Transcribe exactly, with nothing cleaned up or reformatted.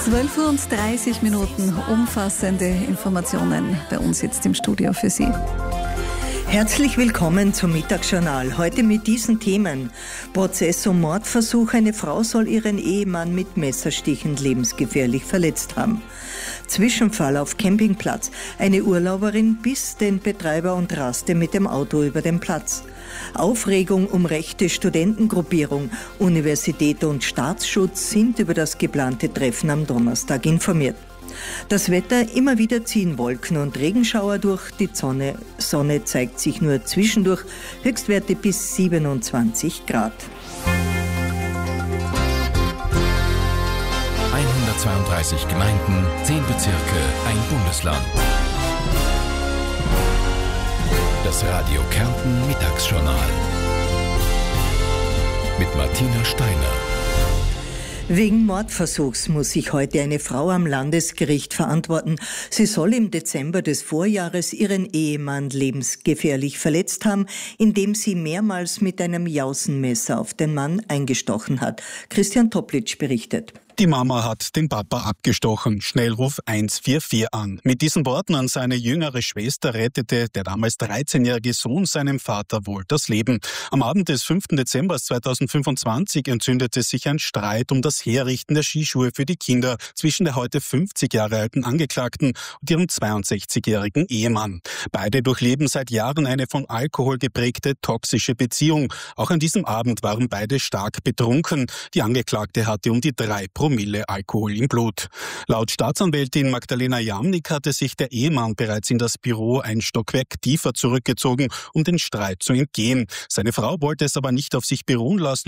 zwölf Uhr und dreißig Minuten, umfassende Informationen bei uns jetzt im Studio für Sie. Herzlich willkommen zum Mittagsjournal. Heute mit diesen Themen. Prozess um Mordversuch. Eine Frau soll ihren Ehemann mit Messerstichen lebensgefährlich verletzt haben. Zwischenfall auf Campingplatz. Eine Urlauberin biss den Betreiber und raste mit dem Auto über den Platz. Aufregung um rechte Studentengruppierung. Universität und Staatsschutz sind über das geplante Treffen am Donnerstag informiert. Das Wetter, immer wieder ziehen Wolken und Regenschauer durch. Die Sonne, Sonne zeigt sich nur zwischendurch. Höchstwerte bis siebenundzwanzig Grad. hundertzweiunddreißig Gemeinden, zehn Bezirke, ein Bundesland. Das Radio Kärnten Mittagsjournal mit Martina Steiner. Wegen Mordversuchs muss sich heute eine Frau am Landesgericht verantworten. Sie soll im Dezember des Vorjahres ihren Ehemann lebensgefährlich verletzt haben, indem sie mehrmals mit einem Jausenmesser auf den Mann eingestochen hat. Christian Toplitsch berichtet. Die Mama hat den Papa abgestochen. Schnellruf eins vier vier an. Mit diesen Worten an seine jüngere Schwester rettete der damals dreizehnjährige Sohn seinem Vater wohl das Leben. Am Abend des fünften Dezember zweitausendfünfundzwanzig entzündete sich ein Streit um das Herrichten der Skischuhe für die Kinder zwischen der heute fünfzig Jahre alten Angeklagten und ihrem zweiundsechzigjährigen Ehemann. Beide durchleben seit Jahren eine von Alkohol geprägte toxische Beziehung. Auch an diesem Abend waren beide stark betrunken. Die Angeklagte hatte um die drei Promille Alkohol im Blut. Laut Staatsanwältin Magdalena Jamnik hatte sich der Ehemann bereits in das Büro ein Stockwerk tiefer zurückgezogen, um den Streit zu entgehen. Seine Frau wollte es aber nicht auf sich beruhen lassen